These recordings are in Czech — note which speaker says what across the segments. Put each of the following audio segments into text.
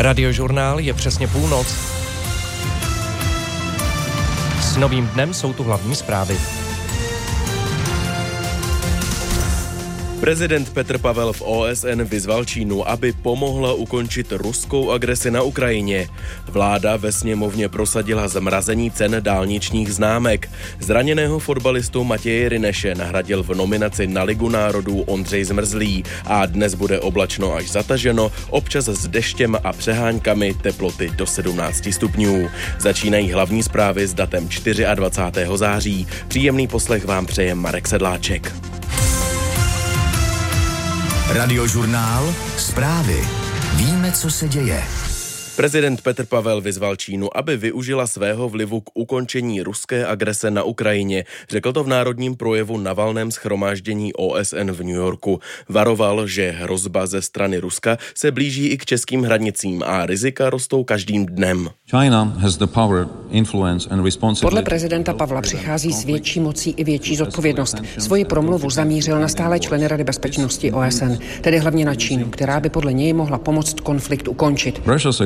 Speaker 1: Radiožurnál je přesně půlnoc. S novým dnem jsou tu hlavní zprávy.
Speaker 2: Prezident Petr Pavel v OSN vyzval Čínu, aby pomohla ukončit ruskou agresi na Ukrajině. Vláda ve sněmovně prosadila zmrazení cen dálničních známek. Zraněného fotbalistu Matěje Ryneše nahradil v nominaci na Ligu národů Ondřej Zmrzlý a dnes bude oblačno až zataženo, občas s deštěm a přeháňkami, teploty do 17 stupňů. Začínají hlavní zprávy s datem 24. září. Příjemný poslech vám přeje Marek Sedláček.
Speaker 3: Radiožurnál, zprávy. Víme, co se děje.
Speaker 2: Prezident Petr Pavel vyzval Čínu, aby využila svého vlivu k ukončení ruské agrese na Ukrajině. Řekl to v národním projevu na valném shromáždění OSN v New Yorku. Varoval, že hrozba ze strany Ruska se blíží i k českým hranicím a rizika rostou každým dnem.
Speaker 4: Podle prezidenta Pavla přichází s větší mocí i větší zodpovědnost. Svoji promluvu zamířil na stálé členy Rady bezpečnosti OSN, tedy hlavně na Čínu, která by podle něj mohla pomoct konflikt ukončit.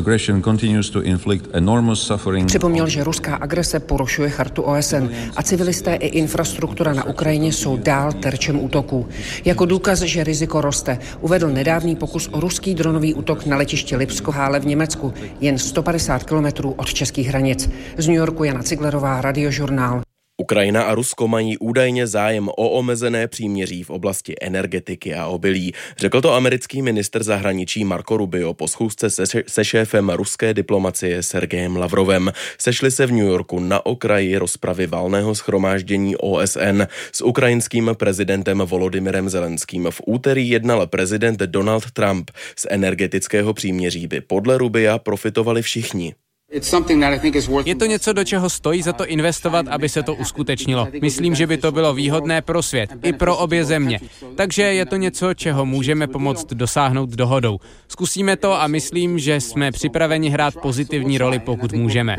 Speaker 4: Připomněl, že ruská agrese porušuje chartu OSN a civilisté i infrastruktura na Ukrajině jsou dál terčem útoků. Jako důkaz, že riziko roste, uvedl nedávný pokus o ruský dronový útok na letiště Lipsko-Hále v Německu, jen 150 kilometrů od českých hranic. Z New Yorku Jana Ciglerová, Radiožurnál.
Speaker 2: Ukrajina a Rusko mají údajně zájem o omezené příměří v oblasti energetiky a obilí. Řekl to americký ministr zahraničí Marco Rubio po schůzce se šéfem ruské diplomacie Sergejem Lavrovem. Sešli se v New Yorku na okraji rozpravy valného shromáždění OSN. S ukrajinským prezidentem Volodymyrem Zelenským v úterý jednal prezident Donald Trump. Z energetického příměří by podle Rubia profitovali všichni.
Speaker 5: Je to něco, do čeho stojí za to investovat, aby se to uskutečnilo. Myslím, že by to bylo výhodné pro svět, i pro obě země. Takže je to něco, čeho můžeme pomoct dosáhnout dohodou. Zkusíme to a myslím, že jsme připraveni hrát pozitivní roli, pokud můžeme.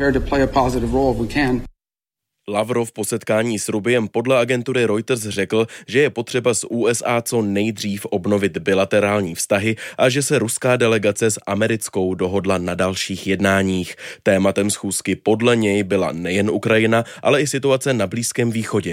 Speaker 2: Lavrov po setkání s Rubiem podle agentury Reuters řekl, že je potřeba s USA co nejdřív obnovit bilaterální vztahy a že se ruská delegace s americkou dohodla na dalších jednáních. Tématem schůzky podle něj byla nejen Ukrajina, ale i situace na Blízkém východě.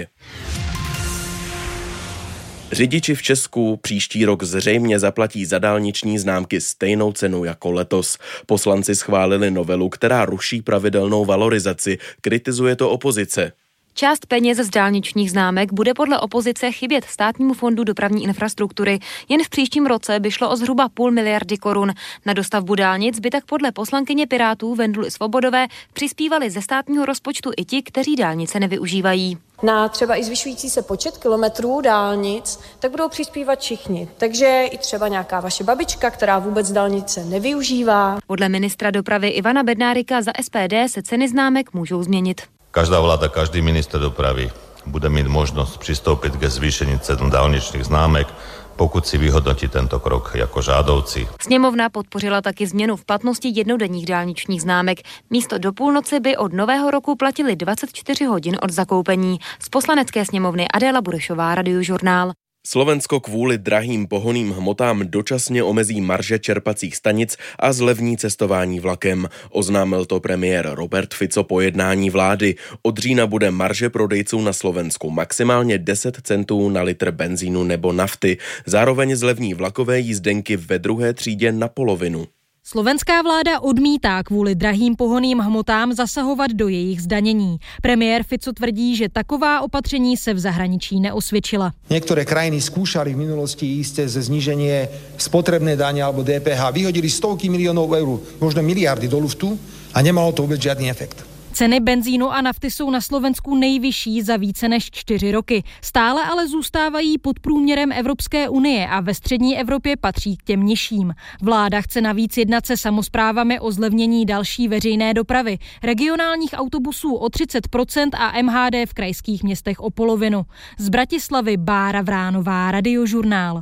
Speaker 2: Řidiči v Česku příští rok zřejmě zaplatí za dálniční známky stejnou cenu jako letos. Poslanci schválili novelu, která ruší pravidelnou valorizaci. Kritizuje to opozice.
Speaker 6: Část peněz z dálničních známek bude podle opozice chybět Státnímu fondu dopravní infrastruktury. Jen v příštím roce by šlo o zhruba 0,5 miliardy korun. Na dostavbu dálnic by tak podle poslankyně Pirátů Venduly Svobodové přispívali ze státního rozpočtu i ti, kteří dálnice nevyužívají.
Speaker 7: Na třeba i zvyšující se počet kilometrů dálnic, tak budou přispívat všichni. Takže i třeba nějaká vaše babička, která vůbec dálnice nevyužívá.
Speaker 6: Podle ministra dopravy Ivana Bednárika za SPD se ceny známek můžou změnit.
Speaker 8: Každá vláda, každý minister dopravy bude mít možnost přistoupit ke zvýšení cen dálničních známek, pokud si vyhodnotí tento krok jako žádoucí.
Speaker 6: Sněmovna podpořila taky změnu v platnosti jednodenních dálničních známek. Místo do půlnoci by od nového roku platili 24 hodin od zakoupení. Z poslanecké sněmovny Adéla Burešová, Radiožurnál.
Speaker 2: Slovensko kvůli drahým pohonným hmotám dočasně omezí marže čerpacích stanic a zlevní cestování vlakem. Oznámil to premiér Robert Fico po jednání vlády. Od října bude marže prodejců na Slovensku maximálně 10 centů na litr benzínu nebo nafty. Zároveň zlevní vlakové jízdenky ve druhé třídě na polovinu.
Speaker 9: Slovenská vláda odmítá kvůli drahým pohonným hmotám zasahovat do jejich zdanění. Premiér Fico tvrdí, že taková opatření se v zahraničí neosvědčila.
Speaker 10: Niektoré krajiny skúšali v minulosti ísť ze zníženie spotrebné dane alebo DPH. Vyhodili stovky miliónov eur, možno miliardy do luftu a nemalo to vôbec žiadny efekt.
Speaker 9: Ceny benzínu a nafty jsou na Slovensku nejvyšší za více než 4 roky. Stále ale zůstávají pod průměrem Evropské unie a ve střední Evropě patří k těm nižším. Vláda chce navíc jednat se samosprávami o zlevnění další veřejné dopravy, regionálních autobusů o 30% a MHD v krajských městech o polovinu. Z Bratislavy Bára Vránová, Radiožurnál.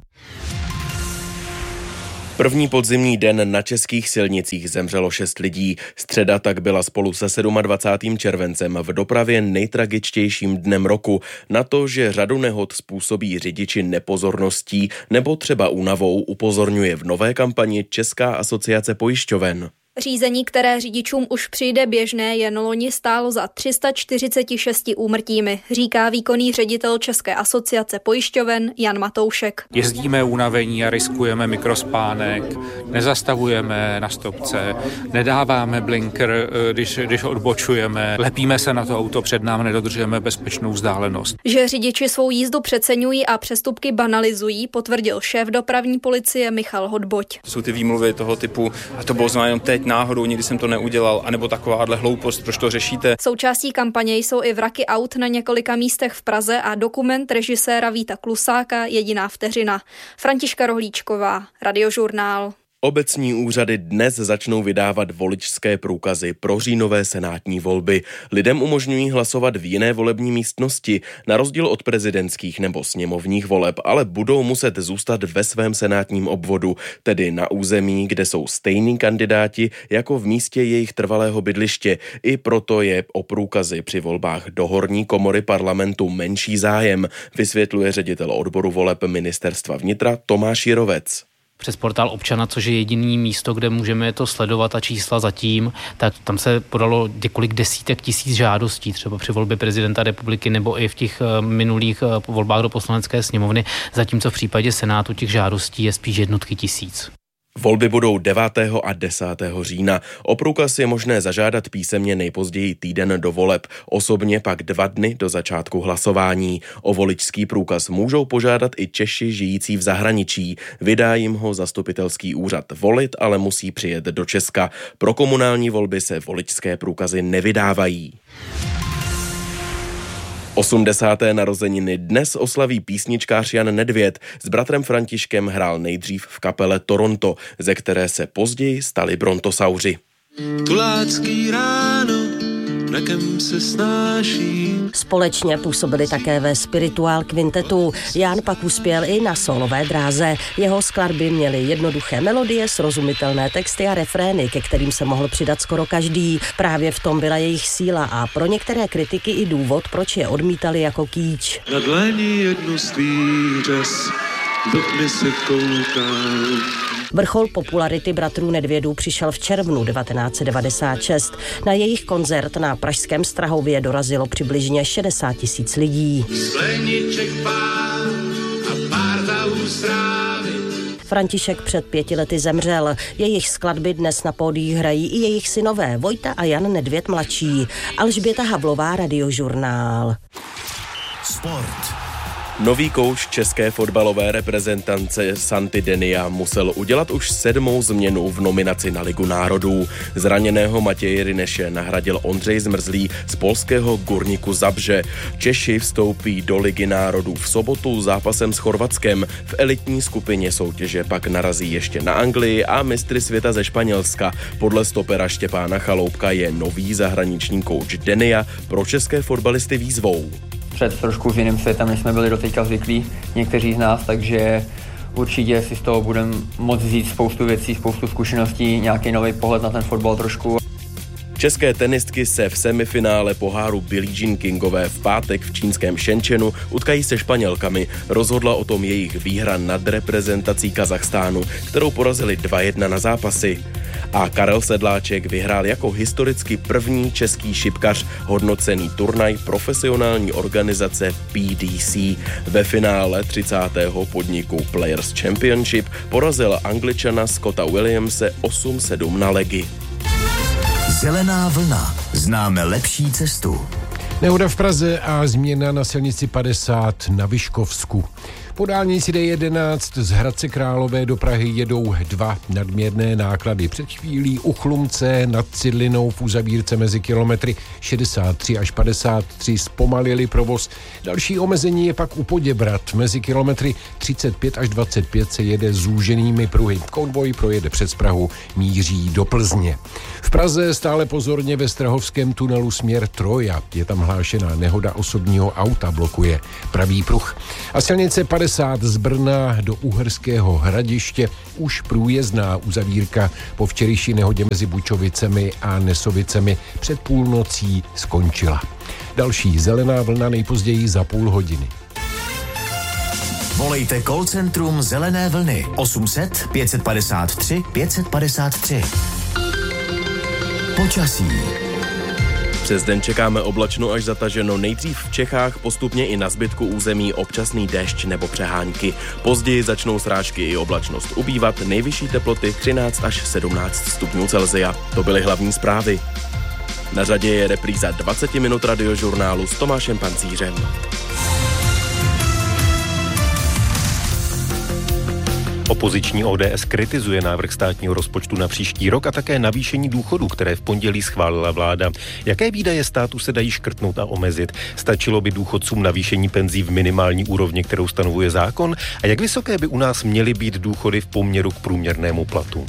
Speaker 2: První podzimní den na českých silnicích zemřelo 6 lidí. Středa tak byla spolu se 27. červencem v dopravě nejtragičtějším dnem roku. Na to, že řadu nehod způsobí řidiči nepozorností nebo třeba únavou, upozorňuje v nové kampani Česká asociace pojišťoven.
Speaker 11: Řízení, které řidičům už přijde běžné, jen loni stálo za 346 úmrtími, říká výkonný ředitel České asociace pojišťoven Jan Matoušek.
Speaker 12: Jezdíme unavení a riskujeme mikrospánek, nezastavujeme na stopce, nedáváme blinker, když odbočujeme, lepíme se na to auto před námi, nedodržujeme bezpečnou vzdálenost.
Speaker 11: Že řidiči svou jízdu přeceňují a přestupky banalizují, potvrdil šéf dopravní policie Michal Hodboť.
Speaker 13: Jsou ty výmluvy toho typu, a to bylo znamená teď náhodou, nikdy jsem to neudělal, anebo takováhle hloupost, proč to řešíte.
Speaker 11: Součástí kampaně jsou i vraky aut na několika místech v Praze a dokument režiséra Víta Klusáka Jediná vteřina. Františka Rohlíčková, Radiožurnál.
Speaker 2: Obecní úřady dnes začnou vydávat voličské průkazy pro říjnové senátní volby. Lidem umožňují hlasovat v jiné volební místnosti, na rozdíl od prezidentských nebo sněmovních voleb, ale budou muset zůstat ve svém senátním obvodu, tedy na území, kde jsou stejní kandidáti jako v místě jejich trvalého bydliště. I proto je o průkazy při volbách do horní komory parlamentu menší zájem, vysvětluje ředitel odboru voleb Ministerstva vnitra Tomáš Jirovec.
Speaker 14: Přes portál Občana, což je jediný místo, kde můžeme to sledovat a čísla zatím, tak tam se podalo několik desítek tisíc žádostí, třeba při volbě prezidenta republiky nebo i v těch minulých volbách do poslanecké sněmovny, zatímco v případě Senátu těch žádostí je spíš jednotky tisíc.
Speaker 2: Volby budou 9. a 10. října. O průkaz je možné zažádat písemně nejpozději týden do voleb, osobně pak 2 dny do začátku hlasování. O voličský průkaz můžou požádat i Češi žijící v zahraničí. Vydá jim ho zastupitelský úřad. Volit ale musí přijet do Česka. Pro komunální volby se voličské průkazy nevydávají. 80. narozeniny dnes oslaví písničkář Jan Nedvěd. S bratrem Františkem hrál nejdřív v kapele Toronto, ze které se později stali Brontosauři.
Speaker 15: Tulácký ráno, mrakem se snáší.
Speaker 16: Společně působili také ve Spirituál kvintetu. Jan pak uspěl i na solové dráze. Jeho skladby měly jednoduché melodie, srozumitelné texty a refrény, ke kterým se mohl přidat skoro každý. Právě v tom byla jejich síla a pro některé kritiky i důvod, proč je odmítali jako kýč.
Speaker 15: Na dlani jednu z tvých řas, do tmy se koukám.
Speaker 16: Vrchol popularity bratrů Nedvědů přišel v červnu 1996. Na jejich koncert na pražském Strahově dorazilo přibližně 60 000 lidí. František před 5 lety zemřel. Jejich skladby dnes na pódiích hrají i jejich synové Vojta a Jan Nedvěd mladší. Alžběta Havlová, Radiožurnál.
Speaker 3: Sport.
Speaker 2: Nový kouč české fotbalové reprezentance Santi Denia musel udělat už 7. změnu v nominaci na Ligu národů. Zraněného Matěje Ryneše nahradil Ondřej Zmrzlý z polského Górniku Zabrze. Češi vstoupí do Ligy národů v sobotu zápasem s Chorvatskem. V elitní skupině soutěže pak narazí ještě na Anglii a mistry světa ze Španělska. Podle stopera Štěpána Chaloupka je nový zahraniční kouč Denia pro české fotbalisty výzvou.
Speaker 17: Před trošku s jiným světem, než jsme byli doteďka zvyklí někteří z nás, takže určitě si z toho budeme moct vzít spoustu věcí, spoustu zkušeností, nějaký nový pohled na ten fotbal trošku.
Speaker 2: České tenistky se v semifinále poháru Billie Jean Kingové v pátek v čínském Shenzhenu utkají se Španělkami. Rozhodla o tom jejich výhra nad reprezentací Kazachstánu, kterou porazili 2-1 na zápasy. A Karel Sedláček vyhrál jako historicky první český šipkař hodnocený turnaj profesionální organizace PDC. Ve finále 30. podniku Players Championship porazil Angličana Scotta Williamse 8-7 na legy.
Speaker 3: Zelená vlna. Známe lepší cestu.
Speaker 18: Nehoda v Praze a změna na silnici 50 na Vyškovsku. Po dálnici D11 z Hradce Králové do Prahy jedou 2 nadměrné náklady. Před chvílí u Chlumce nad Cidlinou v uzavírce mezi kilometry 63 až 53 zpomalili provoz. Další omezení je pak u Poděbrat. Mezi kilometry 35 až 25 se jede zúženými pruhy. Konvoj projede přes Prahu, míří do Plzně. V Praze stále pozorně ve Strahovském tunelu směr Troja. Je tam hlášená nehoda osobního auta, blokuje pravý pruh. A silnice 50 z Brna do Uherského Hradiště už průjezdná uzavírka po včerejší nehodě mezi Bučovicemi a Nesovicemi před půlnocí skončila. Další zelená vlna nejpozději za půl hodiny.
Speaker 3: Volejte call centrum Zelené vlny 800 553 553. Počasí.
Speaker 2: Přes den čekáme oblačno až zataženo, nejdřív v Čechách, postupně i na zbytku území občasný déšť nebo přehánky. Později začnou srážky i oblačnost ubývat, nejvyšší teploty 13 až 17 stupňů Celsia. To byly hlavní zprávy. Na řadě je repríza 20 minut radiožurnálu s Tomášem Pancířem.
Speaker 19: Opoziční ODS kritizuje návrh státního rozpočtu na příští rok a také navýšení důchodů, které v pondělí schválila vláda. Jaké výdaje státu se dají škrtnout a omezit? Stačilo by důchodcům navýšení penzí v minimální úrovni, kterou stanovuje zákon? A jak vysoké by u nás měly být důchody v poměru k průměrnému platu?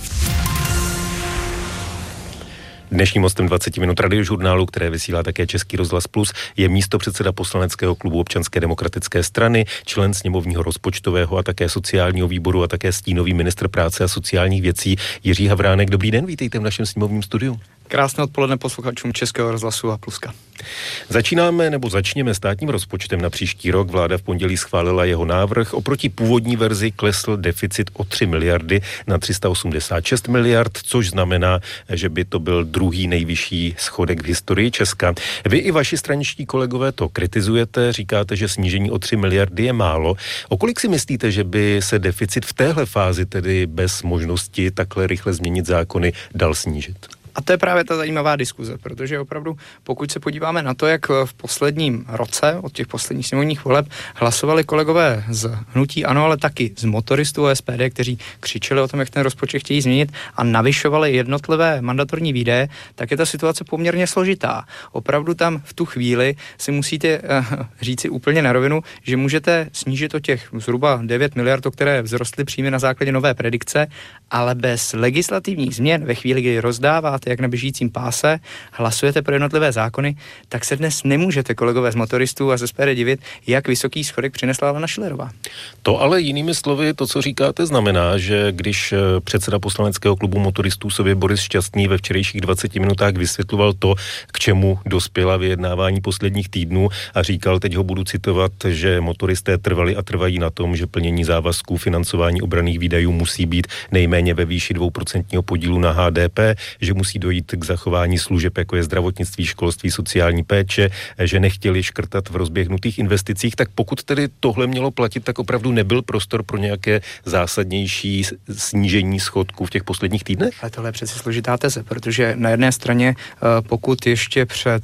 Speaker 19: Dnešním hostem 20 minut radiožurnálu, které vysílá také Český rozhlas Plus, je místopředseda poslaneckého klubu Občanské demokratické strany, člen sněmovního rozpočtového a také sociálního výboru a také stínový ministr práce a sociálních věcí Jiří Havránek. Dobrý den, vítejte v našem sněmovním studiu.
Speaker 20: Krásné odpoledne posluchačům Českého rozhlasu a Pluska.
Speaker 19: Začněme státním rozpočtem na příští rok. Vláda v pondělí schválila jeho návrh. Oproti původní verzi klesl deficit o 3 miliardy na 386 miliard, což znamená, že by to byl druhý nejvyšší schodek v historii Česka. Vy i vaši straničtí kolegové to kritizujete, říkáte, že snížení o 3 miliardy je málo. O kolik si myslíte, že by se deficit v téhle fázi, tedy bez možnosti takhle rychle změnit zákony, dal snížit?
Speaker 20: A to je právě ta zajímavá diskuze, protože opravdu, pokud se podíváme na to, jak v posledním roce, od těch posledních sněmovních voleb, hlasovali kolegové z hnutí ANO, ale taky z motoristů SPD, kteří křičeli o tom, jak ten rozpočet chtějí změnit a navyšovali jednotlivé mandatorní výdaje, tak je ta situace poměrně složitá. Opravdu tam v tu chvíli si musíte říci úplně na rovinu, že můžete snížit o těch zhruba 9 miliard, o které vzrostly příjmy na základě nové predikce, ale bez legislativních změn ve chvíli, kdy rozdáváte jak na běžícím páse, hlasujete pro jednotlivé zákony, tak se dnes nemůžete, kolegové z motoristů a z SPD, divit, jak vysoký schodek přinesla Alena Schillerová.
Speaker 19: To ale jinými slovy, to, co říkáte, znamená, že když předseda poslaneckého klubu motoristů sobě Boris Šťastný ve včerejších 20 minutách vysvětloval to, k čemu dospěla vyjednávání posledních týdnů a říkal, teď ho budu citovat, že motoristé trvali a trvají na tom, že plnění závazků financování obranných výdajů musí být nejméně ve výši 2% podílu na HDP, že musí dojít k zachování služeb, jako je zdravotnictví, školství, sociální péče, že nechtěli škrtat v rozběhnutých investicích, tak pokud tedy tohle mělo platit, tak opravdu nebyl prostor pro nějaké zásadnější snížení schodku v těch posledních týdnech?
Speaker 20: Ale tohle je přeci složitá teze, protože na jedné straně, pokud ještě před,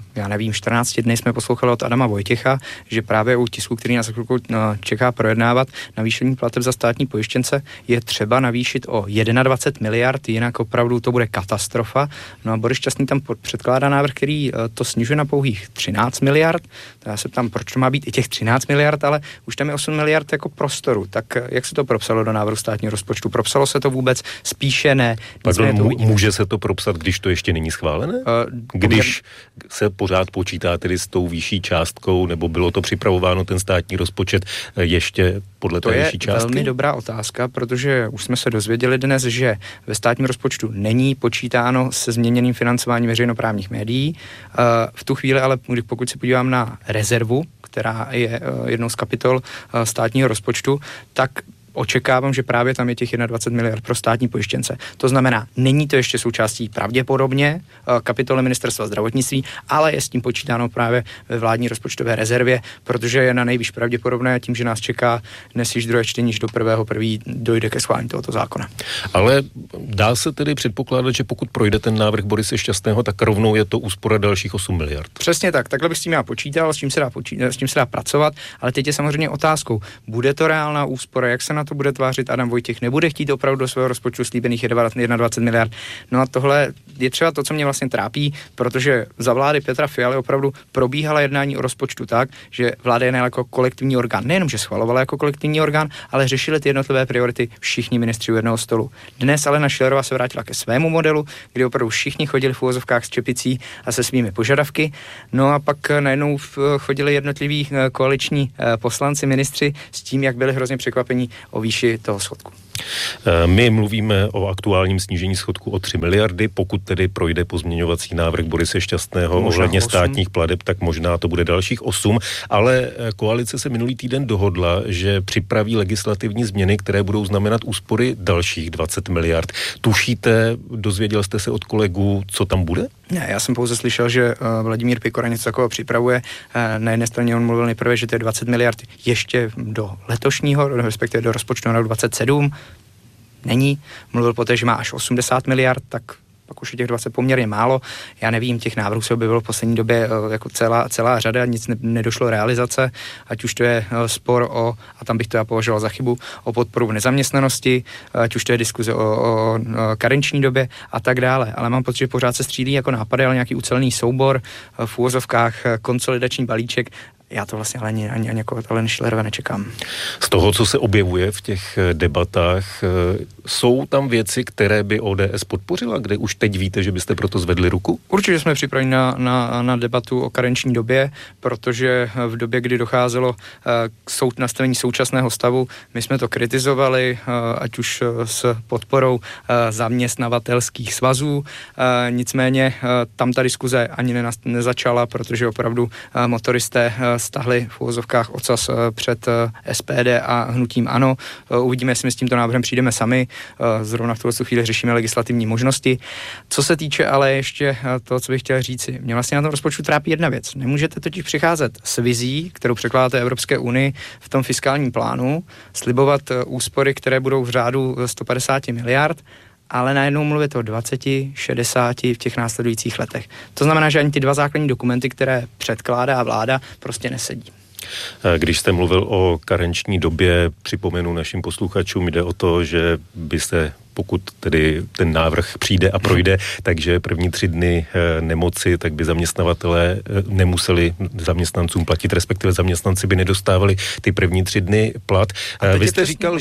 Speaker 20: 14 dny jsme poslouchali od Adama Vojtěcha, že právě u tisku, který nás čeká projednávat, navýšení plateb za státní pojištěnce je třeba navýšit o 21 miliard, jinak opravdu to bude katastrofa. No a Boris Šťastný tam předkládá návrh, který to snižuje na pouhých 13 miliard. Já se ptám, proč to má být i těch 13 miliard, ale už tam je 8 miliard jako prostoru. Tak jak se to propsalo do návrhu státního rozpočtu? Propsalo se to vůbec? Spíše ne.
Speaker 19: Může se to propsat, když to ještě není schválené? Když se pořád počítá tedy s tou vyšší částkou, nebo bylo to připravováno ten státní rozpočet ještě podle té vyšší částky?
Speaker 20: To je velmi dobrá otázka, protože už jsme se dozvěděli dnes, že ve státním rozpočtu není počítáno se změněným financováním veřejnoprávních médií. V tu chvíli ale, pokud se podívám na rezervu, která je jednou z kapitol státního rozpočtu, tak očekávám, že právě tam je těch 21 miliard pro státní pojištěnce. To znamená, není to ještě součástí pravděpodobně kapitoly ministerstva zdravotnictví, ale je s tím počítáno právě ve vládní rozpočtové rezervě, protože je na nejvíc pravděpodobné tím, že nás čeká dnes již druhé čtení, že do 1.1. dojde ke schválení tohoto zákona.
Speaker 19: Ale dá se tedy předpokládat, že pokud projde ten návrh Borise Šťastného, tak rovnou je to úspora dalších 8 miliard.
Speaker 20: Přesně tak, takhle bych s tím já počítal, s tím se dá pracovat, ale teď je samozřejmě otázkou, bude to reálná úspora, jak se na to bude tvářit Adam Vojtěch, nebude chtít opravdu do svého rozpočtu slíbených 21 miliard. No a tohle je třeba to, co mě vlastně trápí, protože za vlády Petra Fialy opravdu probíhala jednání o rozpočtu tak, že vláda je jako kolektivní orgán. Nejenom, že schvalovala jako kolektivní orgán, ale řešili ty jednotlivé priority všichni ministři u jednoho stolu. Dnes Alena Schillerová se vrátila ke svému modelu, kdy opravdu všichni chodili v uvozovkách s čepicí a se svými požadavky. No a pak najednou chodili jednotliví koaliční poslanci, ministři s tím, jak byli hrozně překvapení o výši toho schodku.
Speaker 19: My mluvíme o aktuálním snížení schodku o 3 miliardy, pokud tedy projde pozměňovací návrh Borise Šťastného ohledně státních plateb, tak možná to bude dalších 8, ale koalice se minulý týden dohodla, že připraví legislativní změny, které budou znamenat úspory dalších 20 miliard. Tušíte, dozvěděl jste se od kolegů, co tam bude?
Speaker 20: Ne, já jsem pouze slyšel, že Vladimír Pikora něco takového připravuje. Na jedné straně on mluvil nejprve, že to je 20 miliard ještě do letošního, respektive do rozpočtu na rok 27. Není. Mluvil poté, že má až 80 miliard, tak pak už je těch 20 poměrně málo. Já nevím, těch návrhů se objevilo v poslední době jako celá řada, nic nedošlo realizace, ať už to je spor a tam bych to já považoval za chybu, o podporu v nezaměstnanosti, ať už to je diskuze o karenční době a tak dále. Ale mám pocit, že pořád se střílí jako nápady, ale nějaký ucelený soubor, v úvozovkách konsolidační balíček. Já to vlastně ani jako Aleny Schillerové nečekám.
Speaker 19: Z toho, co se objevuje v těch debatách, jsou tam věci, které by ODS podpořila, kde už teď víte, že byste proto zvedli ruku?
Speaker 20: Určitě jsme připraveni na debatu o karenční době, protože v době, kdy docházelo k nastavení současného stavu, my jsme to kritizovali, ať už s podporou zaměstnavatelských svazů, nicméně tam ta diskuze ani nezačala, protože opravdu motoristé stahli v uvozovkách ocas před SPD a hnutím ANO. Uvidíme, jestli my s tímto návrhem přijdeme sami. Zrovna v tuto chvíli řešíme legislativní možnosti. Co se týče ale ještě to, co bych chtěl říci, mě vlastně na tom rozpočtu trápí jedna věc. Nemůžete totiž přicházet s vizí, kterou překládáte Evropské unii v tom fiskálním plánu, slibovat úspory, které budou v řádu 150 miliard, ale najednou mluvit o 20, 60 v těch následujících letech. To znamená, že ani ty dva základní dokumenty, které předkládá vláda, prostě nesedí.
Speaker 19: Když jste mluvil o karenční době, připomenu našim posluchačům, jde o to, že by se, pokud tedy ten návrh přijde a projde, takže první 3 dny nemoci, tak by zaměstnavatelé nemuseli zaměstnancům platit, respektive zaměstnanci by nedostávali ty první 3 dny plat. Vy jste říkal,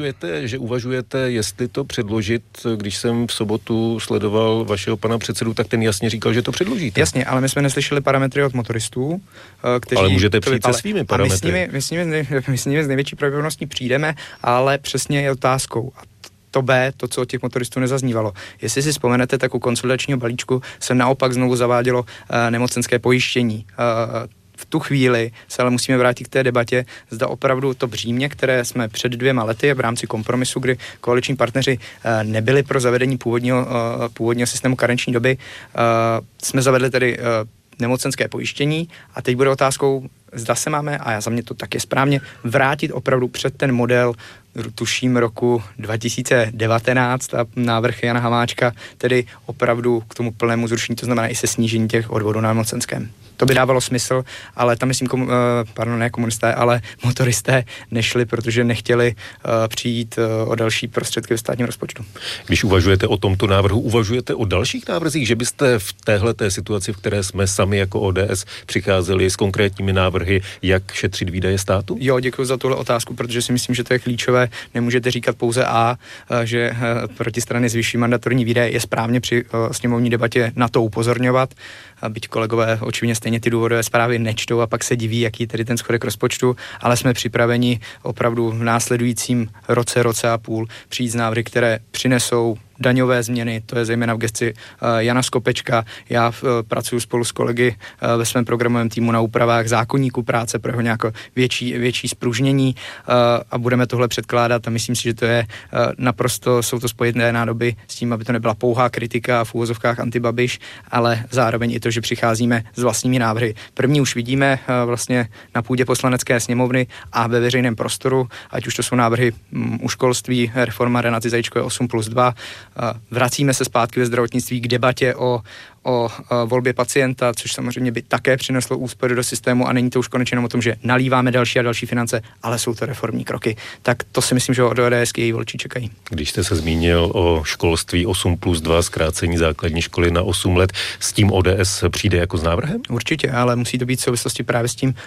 Speaker 19: že uvažujete, jestli to předložit. Když jsem v sobotu sledoval vašeho pana předsedu, tak ten jasně říkal, že to předložíte.
Speaker 20: Jasně, ale my jsme neslyšeli parametry od motoristů, kteří...
Speaker 19: Ale můžete přijít se svými parametry.
Speaker 20: My s nimi z největší pravděpodobností přijdeme, ale přesně je otázkou. To B, to, co od těch motoristů nezaznívalo. Jestli si vzpomenete, tak u konsolidačního balíčku se naopak znovu zavádělo nemocenské pojištění. V tu chvíli se ale musíme vrátit k té debatě, zda opravdu to břímě, které jsme před 2 lety v rámci kompromisu, kdy koaliční partneři nebyli pro zavedení původního systému karenční doby, jsme zavedli tedy nemocenské pojištění a teď bude otázkou, zda se máme, a za mě to tak je správně, vrátit opravdu před ten model, tuším roku 2019 a návrh Jana Hamáčka, tedy opravdu k tomu plnému zrušení, to znamená i se snížení těch odvodů na nemocenském. To by dávalo smysl, ale tam myslím, ne komunisté, ale motoristé nešli, protože nechtěli přijít o další prostředky ve státním rozpočtu.
Speaker 19: Když uvažujete o tomto návrhu, uvažujete o dalších návrzích, že byste v téhleté situaci, v které jsme sami jako ODS přicházeli s konkrétními návrhy, jak šetřit výdaje státu?
Speaker 20: Jo, děkuji za tuhle otázku, protože si myslím, že to je klíčové. Nemůžete říkat pouze A, že protistrany zvýší mandatorní výdaje. Je správně při sněmovní debatě na to upozorňovat, byť kolegové očividně stejně ty důvodové zprávy nečtou a pak se diví, jaký je tedy ten schodek rozpočtu, ale jsme připraveni opravdu v následujícím roce a půl přijít z návrhy, které přinesou daňové změny, to je zejména v gesci Jana Skopečka. Já pracuji spolu s kolegy ve svém programovém týmu na úpravách zákoníku práce pro jeho nějaké větší spružnění a budeme tohle předkládat a myslím si, že to je naprosto, jsou to spojené nádoby s tím, aby to nebyla pouhá kritika v úvozovkách antibabiš, ale zároveň i to, že přicházíme s vlastními návrhy. První už vidíme vlastně na půdě Poslanecké sněmovny a ve veřejném prostoru, ať už to jsou návrhy u školství, reforma Renaty Zajíčkové 8+2, vracíme se zpátky ve zdravotnictví k debatě o volbě pacienta, což samozřejmě by také přineslo úspory do systému a není to už konečně jenom o tom, že nalíváme další a další finance, ale jsou to reformní kroky. Tak to si myslím, že od ODSky její voliči čekají.
Speaker 19: Když jste se zmínil o školství 8+2, zkrácení základní školy na 8 let, s tím ODS přijde jako s návrhem?
Speaker 20: Určitě, ale musí to být v souvislosti právě s tím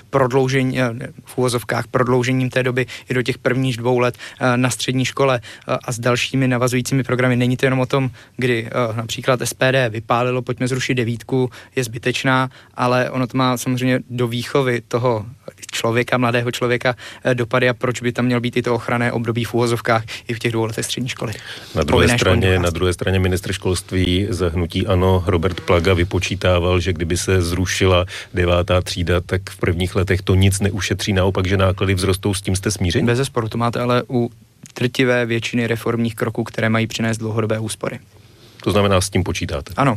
Speaker 20: prodloužením té doby i do těch prvních 2 let na střední škole a s dalšími navazujícími programy. Není to jenom o tom, kdy například SPD vypálilo, pojďme nezrušit 9, je zbytečná, ale ono to má samozřejmě do výchovy toho člověka, mladého člověka dopady a proč by tam měl být i to ochranné období v úvozovkách i v těch 2 letech střední školy.
Speaker 19: Na druhé straně ministr školství z hnutí ANO Robert Plaga vypočítával, že kdyby se zrušila 9. třída, tak v prvních letech to nic neušetří, naopak, že náklady vzrostou, s tím jste smíření?
Speaker 20: Bezesporu, to máte ale u drtivé většiny reformních kroků, které mají přinést dlouhodobé úspory.
Speaker 19: To znamená, s tím počítáte?
Speaker 20: Ano.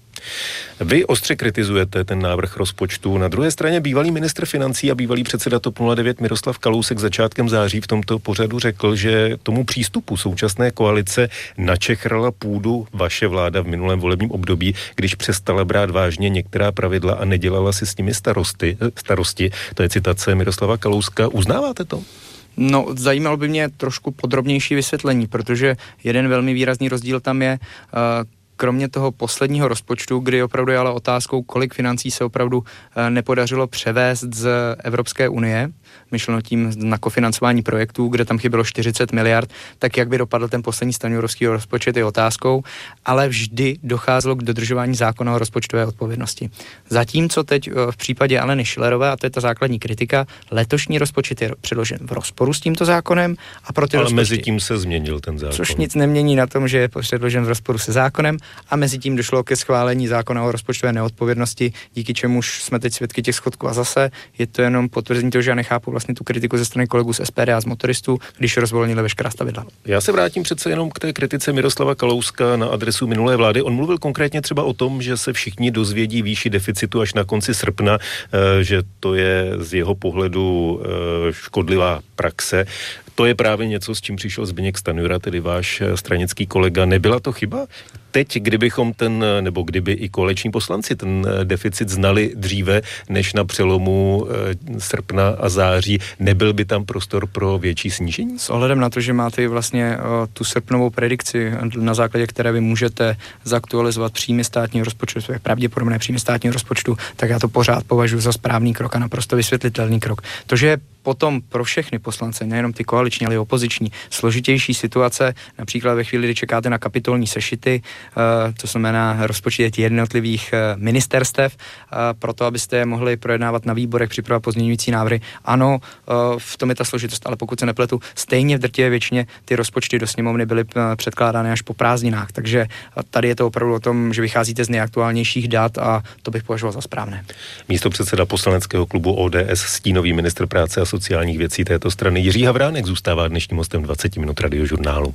Speaker 19: Vy ostře kritizujete ten návrh rozpočtu. Na druhé straně bývalý ministr financí a bývalý předseda TOP 09 Miroslav Kalousek začátkem září v tomto pořadu řekl, že tomu přístupu současné koalice načechrala půdu vaše vláda v minulém volebním období, když přestala brát vážně některá pravidla a nedělala si s nimi starosti. To je citace Miroslava Kalouska. Uznáváte to?
Speaker 20: No, zajímalo by mě trošku podrobnější vysvětlení, protože jeden velmi výrazný rozdíl tam je, kromě toho posledního rozpočtu, kdy opravdu je ale otázkou, kolik financí se opravdu nepodařilo převést z Evropské unie, myšleno tím na kofinancování projektů, kde tam chybělo 40 miliard, tak jak by dopadl ten poslední stanjurovský rozpočet je otázkou, ale vždy docházelo k dodržování zákona o rozpočtové odpovědnosti. Zatímco teď v případě Aleny Schillerové, a to je ta základní kritika, letošní rozpočet je předložen v rozporu s tímto zákonem a pro ty
Speaker 19: ale
Speaker 20: rozpočty,
Speaker 19: mezi tím se změnil ten zákon.
Speaker 20: Což nic nemění na tom, že je předložen v rozporu se zákonem a mezi tím došlo ke schválení zákona o rozpočtové neodpovědnosti, díky čemuž jsme teď svědky těch schodků a zase je to jenom potvrzení toho, že já nechápu vlastně tu kritiku ze strany kolegů z SPD a z motoristů, když rozvolnili veškerá stavidla.
Speaker 19: Já se vrátím přece jenom k té kritice Miroslava Kalouska na adresu minulé vlády. On mluvil konkrétně třeba o tom, že se všichni dozvědí výši deficitu až na konci srpna, že to je z jeho pohledu škodlivá praxe. To je právě něco, s čím přišel Zbyněk Stanjura, tedy váš stranický kolega. Nebyla to chyba? Teď, kdyby i koaliční poslanci ten deficit znali dříve, než na přelomu srpna a září, nebyl by tam prostor pro větší snížení?
Speaker 20: S ohledem na to, že máte vlastně tu srpnovou predikci, na základě které vy můžete zaktualizovat příjmy státního rozpočtu, své pravděpodobné příjmy státního rozpočtu, tak já to pořád považuji za správný krok a naprosto vysvětlitelný krok. To, že je potom pro všechny poslance, nejenom ty koaliční, ale i opoziční, složitější situace, například ve chvíli, kdy čekáte na kapitolní sešity, to znamená rozpočet jednotlivých ministerstev, proto abyste je mohli projednávat na výborech, připravovat pozměňující návrhy. Ano, v tom je ta složitost, ale pokud se nepletu, stejně v drtivé většině ty rozpočty do sněmovny byly předkládány až po prázdninách, takže tady je to opravdu o tom, že vycházíte z nejaktuálnějších dat a to bych považoval za správné.
Speaker 19: Místopředseda poslaneckého klubu ODS, stínový ministr práce a sociálních věcí této strany Jiří Havránek zůstává dnešním hostem 20 minut Radiožurnálu.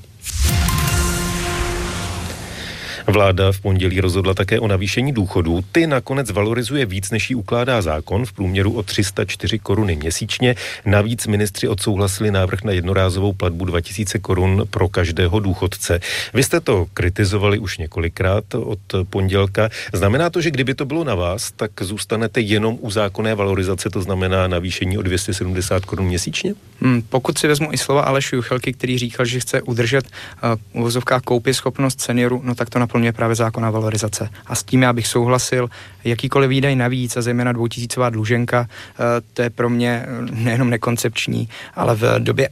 Speaker 19: Vláda v pondělí rozhodla také o navýšení důchodů. Ty nakonec valorizuje víc, než jí ukládá zákon, v průměru o 304 koruny měsíčně. Navíc ministři odsouhlasili návrh na jednorázovou platbu 2000 korun pro každého důchodce. Vy jste to kritizovali už několikrát od pondělka. Znamená to, že kdyby to bylo na vás, tak zůstanete jenom u zákonné valorizace, to znamená navýšení o 270 korun měsíčně?
Speaker 20: Pokud si vezmu i slova Aleše Juchelky, který říkal, že chce udržet uvozovká koupěschopnost seniorů, no tak to naplňuje právě zákonná valorizace. A s tím já bych souhlasil, jakýkoliv výdaj navíc a zejména 2000 dluženka, to je pro mě nejenom nekoncepční, ale v době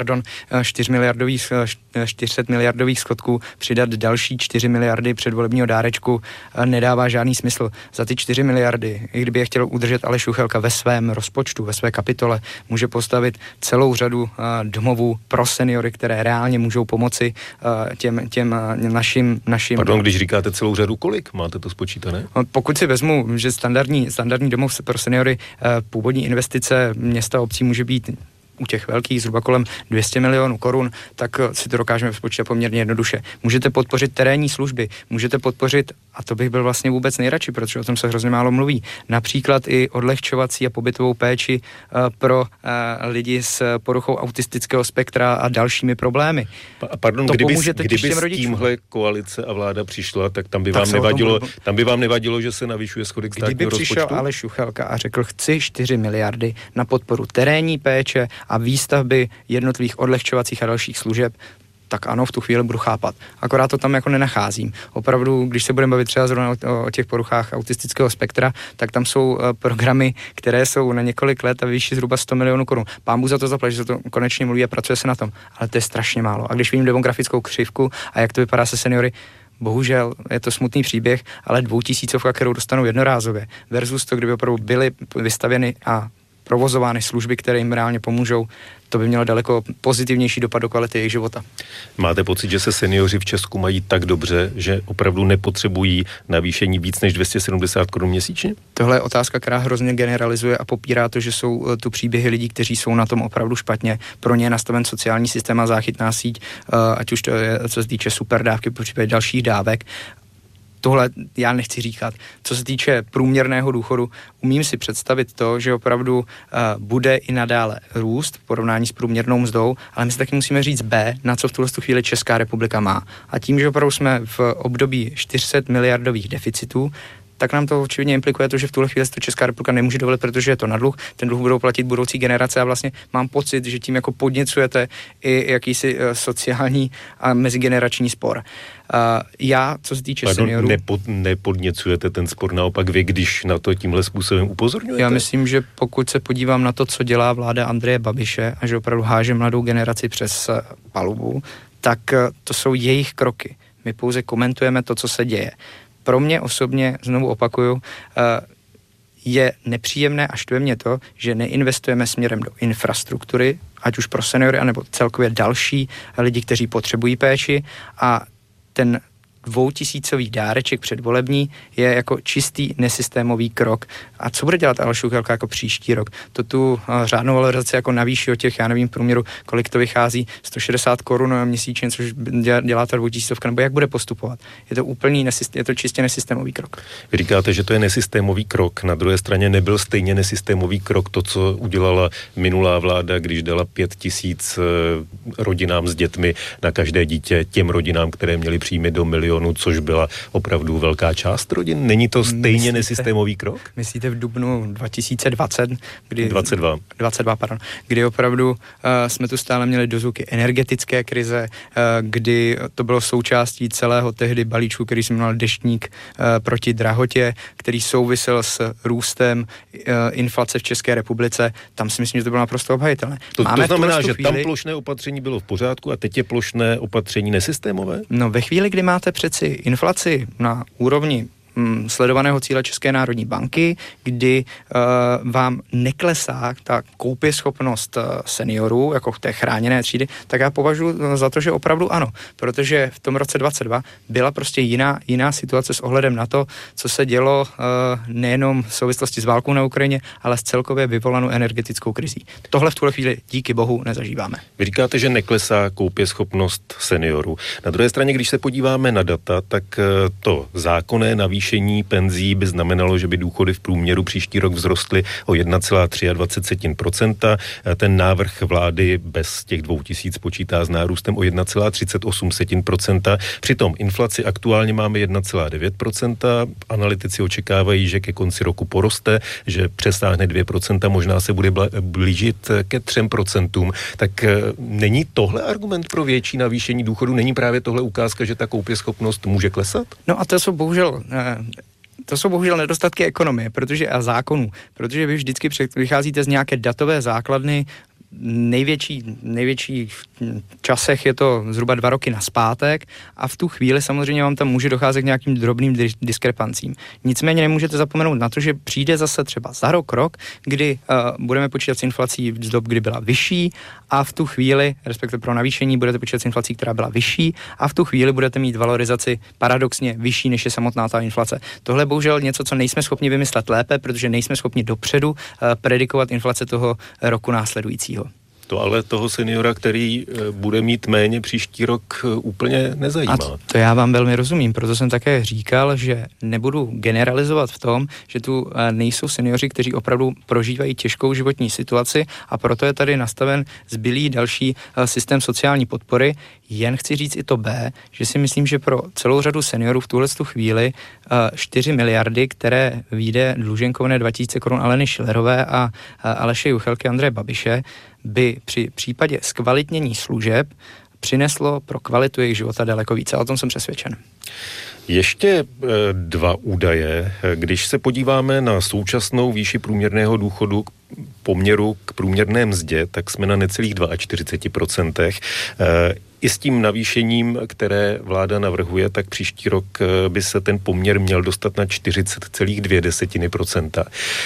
Speaker 20: 400 miliardových schodků přidat další 4 miliardy předvolebního dárečku nedává žádný smysl. Za ty 4 miliardy, i kdyby je chtěl udržet Aleš Juchelka ve svém rozpočtu, ve své kapitole, může postavit celou řadu domovů pro seniory, které reálně můžou pomoci těm našim...
Speaker 19: Pardon, když říkáte celou řadu, kolik máte to spočítané?
Speaker 20: Pokud si vezmu, že standardní domov pro seniory, původní investice města obcí může být u těch velkých zhruba kolem 200 milionů korun, tak si to dokážeme spočítat poměrně jednoduše. Můžete podpořit terénní služby, můžete podpořit, a to bych byl vlastně vůbec nejradši, protože o tom se hrozně málo mluví, například i odlehčovací a pobytovou péči pro lidi s poruchou autistického spektra a dalšími problémy.
Speaker 19: Pardon, kdyby s tímhle koalice a vláda přišla, tak tam by vám nevadilo, že se navyšuje schodek státního rozpočtu?
Speaker 20: Kdyby přišel Aleš Juchelka a řekl, chci 4 miliardy na podporu terénní péče a výstavby jednotlivých odlehčovacích a dalších služeb, tak ano, v tu chvíli budu chápat. Akorát to tam jako nenacházím. Opravdu, když se budeme bavit třeba zrovna o těch poruchách autistického spektra, tak tam jsou programy, které jsou na několik let a vyšší zhruba 100 milionů korun. Pán Bůh za to zaplať, že se to konečně mluví a pracuje se na tom. Ale to je strašně málo. A když vidím demografickou křivku a jak to vypadá se seniory, bohužel je to smutný příběh, ale 2000, kterou dostanou jednorázově, versus to, kdyby opravdu byly vystavěny a provozovány služby, které jim reálně pomůžou, to by mělo daleko pozitivnější dopad do kvality jejich života.
Speaker 19: Máte pocit, že se seniori v Česku mají tak dobře, že opravdu nepotřebují navýšení víc než 270 korun měsíčně?
Speaker 20: Tohle je otázka, která hrozně generalizuje a popírá to, že jsou tu příběhy lidí, kteří jsou na tom opravdu špatně. Pro ně je nastaven sociální systém a záchytná síť, ať už to je, co se týče superdávky, po případě dalších dávek. Tohle já nechci říkat. Co se týče průměrného důchodu, umím si představit to, že opravdu bude i nadále růst v porovnání s průměrnou mzdou, ale my si taky musíme říct B, na co v tuhle chvíli Česká republika má. A tím, že opravdu jsme v období 400 miliardových deficitů, tak nám to očividně implikuje to, že v tuhle chvíli to Česká republika nemůže dovolit, protože je to na dluh, ten dluh budou platit budoucí generace a vlastně mám pocit, že tím jako podněcujete i jakýsi sociální a mezigenerační spor. Já, co se týče seniorů...
Speaker 19: Nepodněcujete ten spor, naopak vy, když na to tímhle způsobem upozorňujete?
Speaker 20: Já myslím, že pokud se podívám na to, co dělá vláda Andreje Babiše a že opravdu háže mladou generaci přes palubu, tak to jsou jejich kroky. My pouze komentujeme to, co se děje. Pro mě osobně, znovu opakuju, je nepříjemné a štve mě to, že neinvestujeme směrem do infrastruktury, ať už pro seniory, anebo celkově další lidi, kteří potřebují péči, a ten 2000 dáreček předvolební je jako čistý nesystémový krok. A co bude dělat Aleš Juchelka jako příští rok? To tu řádnou valorizaci jako navýší o těch, já nevím, průměru, kolik to vychází, 160 korun měsíčně, což dělá ta 2000, nebo jak bude postupovat? Je to je to čistě nesystémový krok.
Speaker 19: Vy říkáte, že to je nesystémový krok. Na druhé straně nebyl stejně nesystémový krok to, co udělala minulá vláda, když dala 5000 rodinám s dětmi na každé dítě, těm rodinám, které měly příjmy do milionu, což byla opravdu velká část rodin. Není to stejně nesystémový krok?
Speaker 20: Myslíte v dubnu 2020, kdy...
Speaker 19: 22,
Speaker 20: kdy opravdu jsme tu stále měli dozvuky energetické krize, kdy to bylo součástí celého tehdy balíčku, který se jmenoval Deštník proti drahotě, který souvisel s růstem inflace v České republice. Tam si myslím, že to bylo naprosto obhajitelné.
Speaker 19: To znamená, že tam plošné opatření bylo v pořádku a teď je plošné opatření nesystémové?
Speaker 20: No, ve chvíli, kdy máte přeci inflaci na úrovni sledovaného cíle České národní banky, kdy vám neklesá ta koupěschopnost seniorů, jako v té chráněné třídy, tak já považuji za to, že opravdu ano, protože v tom roce 2022 byla prostě jiná situace s ohledem na to, co se dělo nejenom v souvislosti s válkou na Ukrajině, ale s celkově vyvolanou energetickou krizí. Tohle v tuhle chvíli díky bohu nezažíváme.
Speaker 19: Vy říkáte, že neklesá koupěschopnost seniorů. Na druhé straně, když se podíváme na data, tak to zákonné navýšení penzí by znamenalo, že by důchody v průměru příští rok vzrostly o 1,23%. Ten návrh vlády bez těch 2000 počítá s nárůstem o 1,38%. Přitom inflaci aktuálně máme 1,9%. Analytici očekávají, že ke konci roku poroste, že přesáhne 2%, možná se bude blížit ke 3%. Tak není tohle argument pro větší navýšení důchodu? Není právě tohle ukázka, že ta koupěschopnost může klesat?
Speaker 20: No a to jsou bohužel nedostatky ekonomie, a zákonů, protože vy vždycky vycházíte z nějaké datové základny. Největší v časech je to zhruba 2 roky nazpátek a v tu chvíli samozřejmě vám tam může docházet k nějakým drobným diskrepancím. Nicméně nemůžete zapomenout na to, že přijde zase třeba za rok, kdy budeme počítat s inflací z dob, kdy byla vyšší, a v tu chvíli, respektive pro navýšení, budete počítat s inflací, která byla vyšší, a v tu chvíli budete mít valorizaci paradoxně vyšší, než je samotná ta inflace. Tohle je bohužel něco, co nejsme schopni vymyslet lépe, protože nejsme schopni dopředu predikovat inflace toho roku následujícího.
Speaker 19: To ale toho seniora, který bude mít méně příští rok, úplně nezajímá.
Speaker 20: A to já vám velmi rozumím, proto jsem také říkal, že nebudu generalizovat v tom, že tu nejsou seniori, kteří opravdu prožívají těžkou životní situaci, a proto je tady nastaven zbylý další systém sociální podpory. Jen chci říct i to B, že si myslím, že pro celou řadu seniorů v tuhle chvíli 4 miliardy, které vyjde dluženkovné 2000 korun Aleny Schillerové a Aleše Juchelky, Andreje Babiše, by při případě zkvalitnění služeb přineslo pro kvalitu jejich života daleko více. A o tom jsem přesvědčen.
Speaker 19: Ještě 2 údaje. Když se podíváme na současnou výši průměrného důchodu poměru k průměrné mzdě, tak jsme na necelých 42%. I s tím navýšením, které vláda navrhuje, tak příští rok by se ten poměr měl dostat na 40,2%.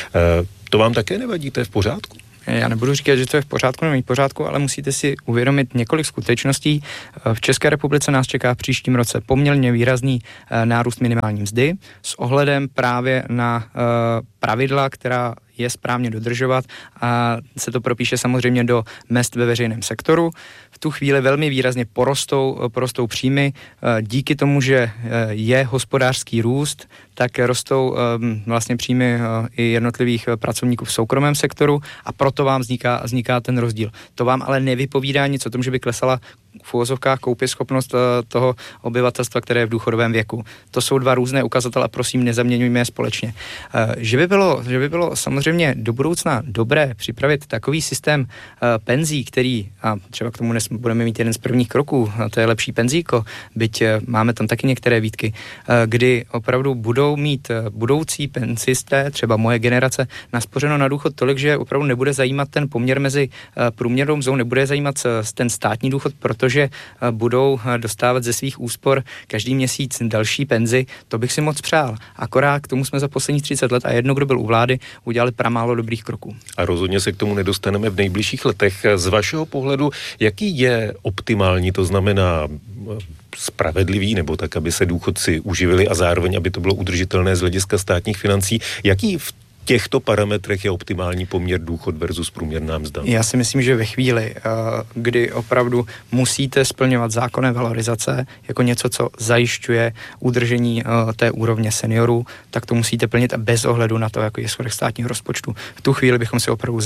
Speaker 19: To vám také nevadí, to je v pořádku?
Speaker 20: Já nebudu říkat, že to je v pořádku nebo v pořádku, ale musíte si uvědomit několik skutečností. V České republice nás čeká v příštím roce poměrně výrazný nárůst minimální mzdy s ohledem právě na pravidla, která je správně dodržovat a se to propíše samozřejmě do mezd ve veřejném sektoru. V tu chvíli velmi výrazně porostou příjmy. Díky tomu, že je hospodářský růst, tak rostou vlastně příjmy i jednotlivých pracovníků v soukromém sektoru a proto vám vzniká ten rozdíl. To vám ale nevypovídá nic o tom, že by klesala v uvozovkách koupěschopnost toho obyvatelstva, které je v důchodovém věku. To jsou dva různé ukazatele a prosím, nezaměňujme je společně. Že by bylo samozřejmě do budoucna dobré připravit takový systém penzí, který, a třeba k tomu budeme mít jeden z prvních kroků, a to je lepší penzíko, byť máme tam taky některé výtky, kdy opravdu budou mít budoucí penzisté, třeba moje generace, naspořeno na důchod tolik, že opravdu nebude zajímat ten poměr mezi průměrnou mzdou, nebude zajímat ten státní důchod, protože budou dostávat ze svých úspor každý měsíc další penzi, to bych si moc přál. Akorát k tomu jsme za posledních 30 let a jedno, kdo byl u vlády, udělali pramálo dobrých kroků. A
Speaker 19: rozhodně se k tomu nedostaneme v nejbližších letech. Z vašeho pohledu, jaký je optimální, to znamená spravedlivý, nebo tak, aby se důchodci uživili a zároveň, aby to bylo udržitelné z hlediska státních financí, jaký v těchto parametrech je optimální poměr důchod versus průměrná mzda?
Speaker 20: Já si myslím, že ve chvíli, kdy opravdu musíte splňovat zákonné valorizace jako něco, co zajišťuje udržení té úrovně seniorů, tak to musíte plnit bez ohledu na to, jaký je schodek státního rozpočtu. V tu chvíli bychom si opravdu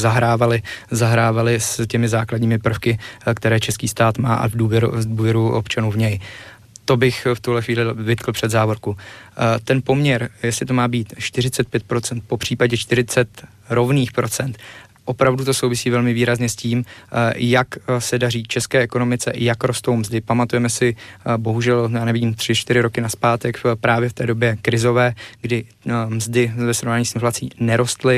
Speaker 20: zahrávali s těmi základními prvky, které český stát má a v důvěru občanů v něj. To bych v tuhle chvíli vytkl před závorku. Ten poměr, jestli to má být 45%, po případě 40 rovných procent, opravdu to souvisí velmi výrazně s tím, jak se daří české ekonomice, jak rostou mzdy. Pamatujeme si, bohužel, 3-4 roky nazpátek, právě v té době krizové, kdy mzdy ve srovnání s inflací nerostly.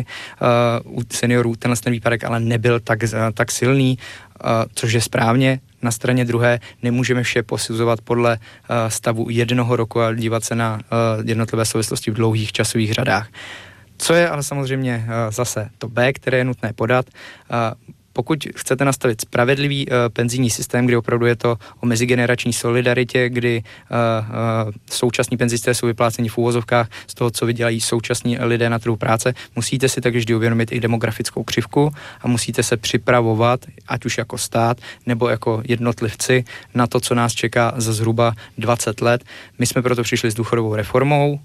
Speaker 20: U seniorů tenhle výpadek ale nebyl tak silný, což je správně. Na straně druhé nemůžeme vše posuzovat podle stavu jednoho roku a dívat se na jednotlivé souvislosti v dlouhých časových řadách. Co je ale samozřejmě zase to B, které je nutné podat. Pokud chcete nastavit spravedlivý penzijní systém, kdy opravdu je to o mezigenerační solidaritě, kdy současní penzisté jsou vypláceni v úvozovkách z toho, co vydělají současní lidé na trhu práce, musíte si tak vždy uvědomit i demografickou křivku a musíte se připravovat, ať už jako stát nebo jako jednotlivci, na to, co nás čeká za zhruba 20 let. My jsme proto přišli s důchodovou reformou,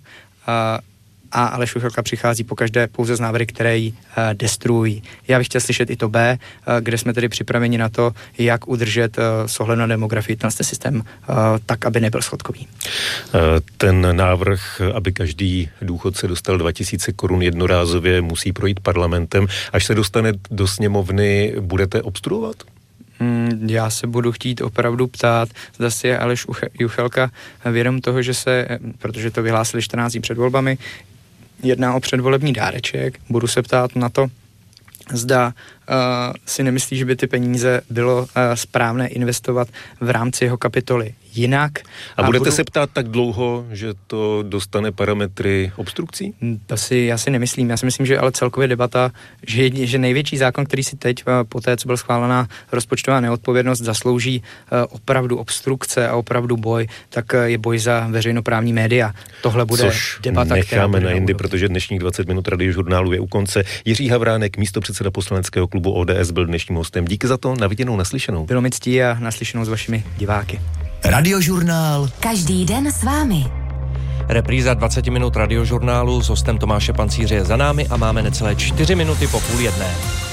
Speaker 20: a Aleš Juchelka přichází pokaždé pouze z návrhy, které ji destruují. Já bych chtěl slyšet i to B, kde jsme tedy připraveni na to, jak udržet s ohledem na demografii ten systém tak, aby nebyl schodkový.
Speaker 19: Ten návrh, aby každý důchodce dostal 2000 korun jednorázově, musí projít parlamentem. Až se dostane do sněmovny, budete obstruovat?
Speaker 20: Já se budu chtít opravdu ptát, zda si je Aleš Juchelka vědom toho, že protože to vyhlásili 14 dní před volbami, jedná o předvolební dáreček. Budu se ptát na to, zda si nemyslí, že by ty peníze bylo správné investovat v rámci jeho kapitoly jinak.
Speaker 19: A budete se ptát tak dlouho, že to dostane parametry obstrukcí?
Speaker 20: Já si nemyslím. Já si myslím, že ale celkově debata, že největší zákon, který si teď, po té, co byla schválená rozpočtová neodpovědnost, zaslouží opravdu obstrukce a opravdu boj, tak je boj za veřejnoprávní média. Tohle bude debata,
Speaker 19: která necháme na jindy, protože dnešních 20 minut Radiožurnálu je u konce. Jiří Havránek, místopředseda poslaneckého klubu ODS, byl dnešním hostem. Díky za to, na viděnou, naslyšenou.
Speaker 20: Bylo mi ctí a naslyšenou s vašimi diváky.
Speaker 3: Radiožurnál.
Speaker 21: Každý den s vámi.
Speaker 1: Repríza 20 minut Radiožurnálu s hostem Tomáše Pancíře je za námi a máme necelé 4 minuty po 12:30.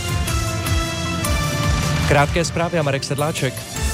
Speaker 1: Krátké zprávy a Marek Sedláček.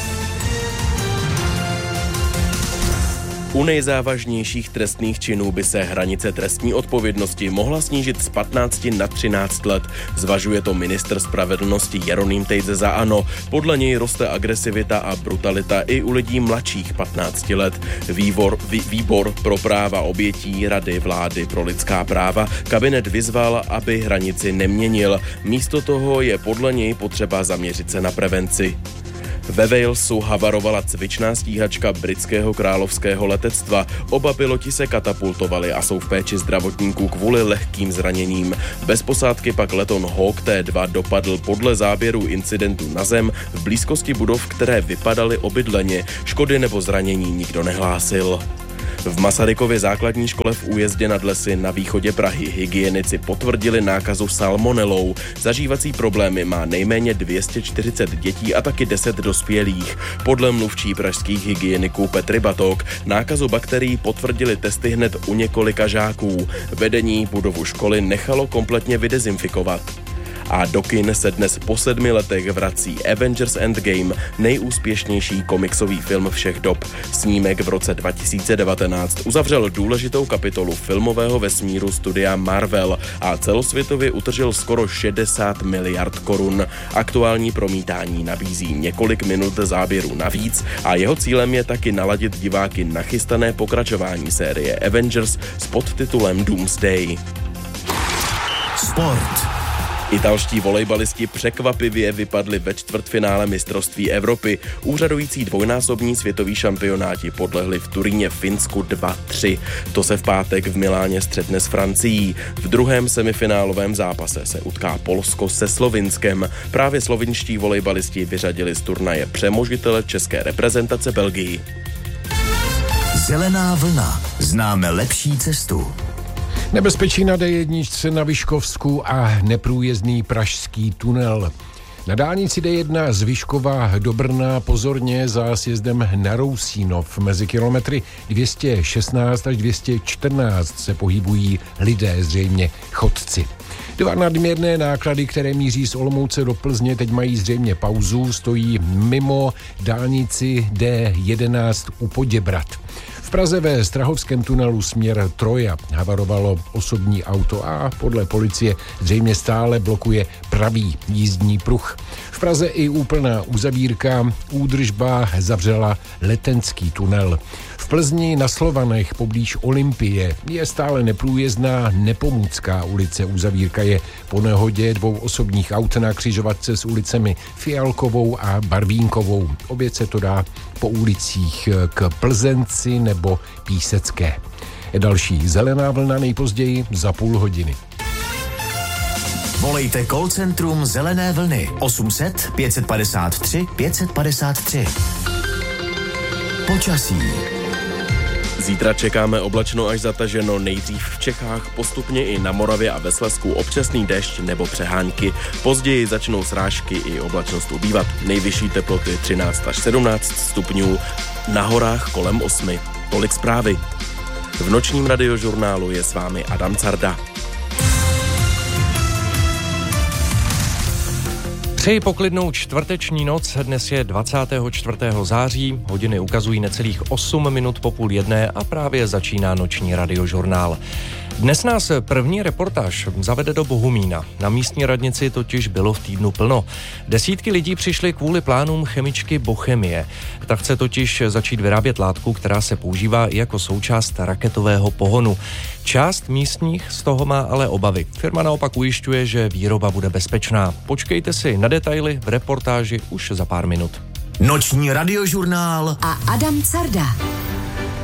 Speaker 2: U nejzávažnějších trestných činů by se hranice trestní odpovědnosti mohla snížit z 15 na 13 let. Zvažuje to ministr spravedlnosti Jeroným Tejze za ANO. Podle něj roste agresivita a brutalita i u lidí mladších 15 let. Výbor pro práva obětí Rady vlády pro lidská práva kabinet vyzval, aby hranici neměnil. Místo toho je podle něj potřeba zaměřit se na prevenci. Ve Walesu havarovala cvičná stíhačka britského královského letectva. Oba piloti se katapultovali a jsou v péči zdravotníků kvůli lehkým zraněním. Bez posádky pak letoun Hawk T2 dopadl podle záběru incidentu na zem v blízkosti budov, které vypadaly obydleně. Škody nebo zranění nikdo nehlásil. V Masarykově základní škole v Újezdě nad Lesy na východě Prahy hygienici potvrdili nákazu salmonelou. Zažívací problémy má nejméně 240 dětí a taky 10 dospělých. Podle mluvčí pražských hygieniků Petry Batok nákazu bakterií potvrdili testy hned u několika žáků. Vedení budovu školy nechalo kompletně vydezinfikovat. A do kin se dnes po 7 letech vrací Avengers Endgame, nejúspěšnější komiksový film všech dob. Snímek v roce 2019 uzavřel důležitou kapitolu filmového vesmíru studia Marvel a celosvětově utržil skoro 60 miliard korun. Aktuální promítání nabízí několik minut záběru navíc a jeho cílem je taky naladit diváky na chystané pokračování série Avengers s podtitulem Doomsday.
Speaker 3: Sport.
Speaker 2: Italští volejbalisti překvapivě vypadli ve čtvrtfinále mistrovství Evropy. Úřadující dvojnásobní světoví šampionáti podlehli v Turíně Finsku 2-3. To se v pátek v Miláně střetne s Francií. V druhém semifinálovém zápase se utká Polsko se Slovinskem. Právě slovinští volejbalisti vyřadili z turnaje přemožitele české reprezentace Belgii.
Speaker 3: Zelená vlna. Známe lepší cestu.
Speaker 18: Nebezpečí na D1 na Vyškovsku a neprůjezdný pražský tunel. Na dálnici D1 z Vyškova do Brna pozorně za sjezdem na Rousínov. Mezi kilometry 216 až 214 se pohybují lidé, zřejmě chodci. 2 nadměrné náklady, které míří z Olomouce do Plzně, teď mají zřejmě pauzu, stojí mimo dálnici D11 u Poděbrad. V Praze ve Strahovském tunelu směr Troja havarovalo osobní auto a podle policie zřejmě stále blokuje pravý jízdní pruh. V Praze i úplná uzavírka, údržba zavřela Letenský tunel. V Plzni na Slovanech poblíž Olympie je stále neprůjezdná Nepomůcká ulice. Uzavírka je po nehodě 2 osobních aut na křižovatce s ulicemi Fialkovou a Barvínkovou. Obět se to dá po ulicích k Plzenci nebo Písecké. Další zelená vlna nejpozději za půl hodiny.
Speaker 3: Volejte call centrum Zelené vlny 800 553 553. Počasí.
Speaker 2: Zítra čekáme oblačno až zataženo, nejdřív v Čechách, postupně i na Moravě a ve Slezsku občasný déšť nebo přehánky. Později začnou srážky i oblačnost ubývat. Nejvyšší teploty 13 až 17 stupňů, na horách kolem 8. Tolik zprávy. V nočním radiožurnálu je s vámi Adam Carda.
Speaker 1: Přeji poklidnou čtvrteční noc, dnes je 24. září, hodiny ukazují necelých 8 minut po 12:30 a právě začíná noční radiožurnál. Dnes nás první reportáž zavede do Bohumína. Na místní radnici totiž bylo v týdnu plno. Desítky lidí přišly kvůli plánům chemičky Bochemie. Ta chce totiž začít vyrábět látku, která se používá i jako součást raketového pohonu. Část místních z toho má ale obavy. Firma naopak ujišťuje, že výroba bude bezpečná. Počkejte si na detaily v reportáži už za pár minut.
Speaker 3: Noční radiožurnál
Speaker 21: a Adam Carda.